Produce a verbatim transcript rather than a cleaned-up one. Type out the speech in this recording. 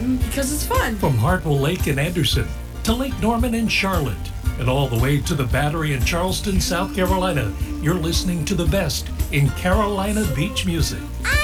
time because it's fun. From Hartwell Lake in Anderson to Lake Norman in Charlotte and all the way to the Battery in Charleston, South Carolina, you're listening to the best in Carolina beach music.